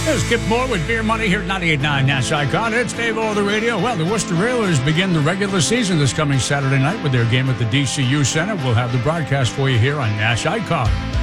There's Skip Moore with Beer Money here at 98.9 Nash Icon. It's Dave O, the radio. Well, the Worcester Railers begin the regular season this coming Saturday night with their game at the DCU Center. We'll have the broadcast for you here on Nash Icon.